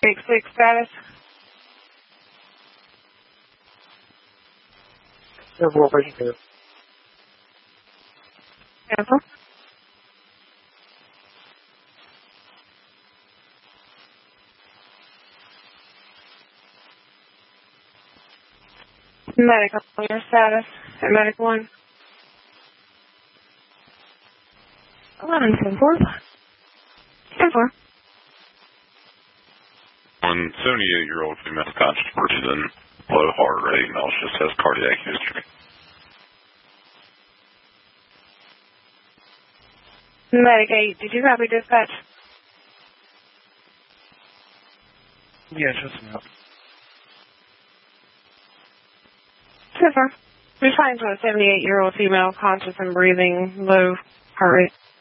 6 status. Several right here. Cancel. Medical, your status at Medic 1. 11-10-4. 10-4. 78-year-old female conscious person, low heart rate, just has cardiac history. Medic 8, did you copy dispatch? Yeah, just now. 10-4. Responding to a 78-year-old female conscious and breathing, low heart rate.